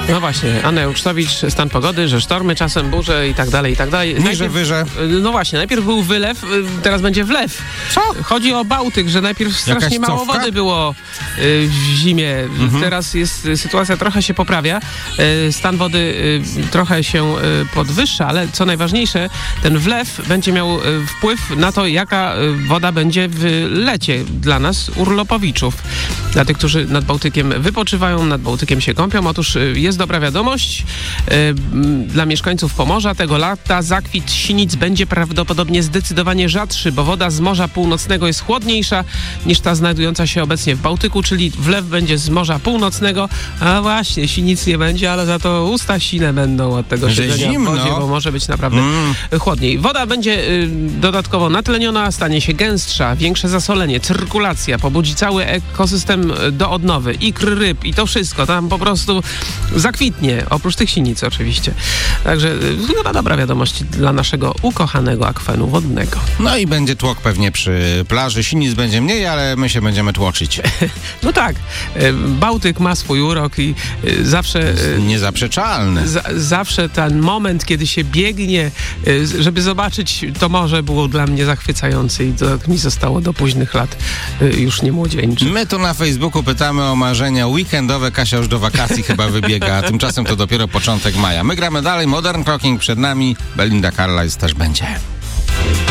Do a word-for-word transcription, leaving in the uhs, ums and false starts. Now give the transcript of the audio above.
No właśnie, Anna Ucztowicz, stan pogody, że sztormy, czasem burze i tak dalej, i tak dalej. Niże, wyże. No właśnie, najpierw był wylew, teraz będzie wlew. Co? Chodzi o Bałtyk, że najpierw strasznie Jakaś mało cofka? wody było y, w zimie. Mhm. Teraz jest sytuacja trochę się poprawia. Y, stan wody y, trochę się y, podwyższa, ale co najważniejsze, ten wlew będzie miał y, wpływ na to, jaka y, woda będzie w lecie dla nas, urlopowiczów. Dla tych, którzy nad Bałtykiem wypoczywają, nad Bałtykiem się kąpią. Otóż y, jest dobra wiadomość. Y, dla mieszkańców Pomorza tego lata zakwit sinic będzie prawdopodobnie zdecydowanie rzadszy, bo woda z Morza Północnego jest chłodniejsza niż ta znajdująca się obecnie w Bałtyku, czyli wlew będzie z Morza Północnego, a właśnie sinic nie będzie, ale za to usta sine będą od tego Że siedzenia zimno. w wodzie, bo może być naprawdę Mm. chłodniej. Woda będzie y, dodatkowo natleniona, stanie się gęstsza, większe zasolenie, cyrkulacja, pobudzi cały ekosystem do odnowy, ikr ryb i to wszystko tam po prostu zakwitnie, oprócz tych sinic oczywiście. Także y, chyba dobra wiadomość dla naszego ukochanego akwenu wodnego. No i będzie tłok pewnie przy plaży. Sinic będzie mniej, ale my się będziemy tłoczyć. No tak, y, Bałtyk ma swój urok i y, zawsze... y, Niezaprzeczalne. Z, zawsze ten moment, kiedy się biegnie, y, żeby zobaczyć to morze, było dla mnie zachwycające i to mi zostało do późnych lat y, już nie młodzieńczy. My tu na Facebooku pytamy o marzenia weekendowe. Kasia już do wakacji chyba wybiega, a tymczasem to dopiero początek maja. My gramy dalej, Modern Talking przed nami, Belinda Carlisle też będzie.